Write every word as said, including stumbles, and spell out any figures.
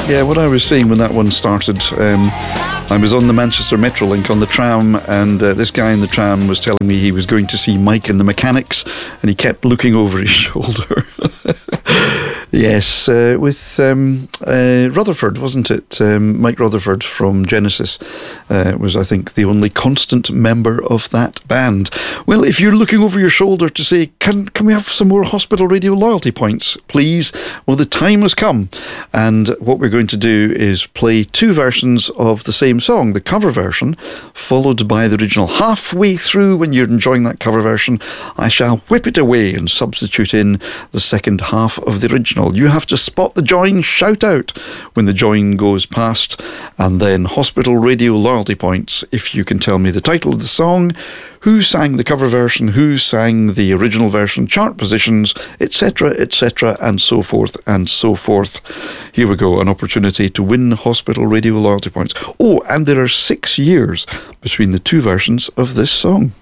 Yeah, what I was saying when that one started, um, I was on the Manchester Metrolink on the tram, and uh, this guy in the tram was telling me he was going to see Mike and the Mechanics, and he kept looking over his shoulder. Yes, uh, with um, uh, Rutherford, wasn't it? Um, Mike Rutherford from Genesis uh, was, I think, the only constant member of that band. Well, if you're looking over your shoulder to say, can can we have some more Hospital Radio loyalty points, please? Well, the time has come, and what we're going to do is play two versions of the same song, the cover version, followed by the original. Halfway through, when you're enjoying that cover version, I shall whip it away and substitute in the second half of the original. You have to spot the join, shout out when the join goes past, and then Hospital Radio loyalty points if you can tell me the title of the song, who sang the cover version, who sang the original version, chart positions, et cetera, et cetera, and so forth and so forth. Here we go, an opportunity to win Hospital Radio loyalty points. Oh, and there are six years between the two versions of this song.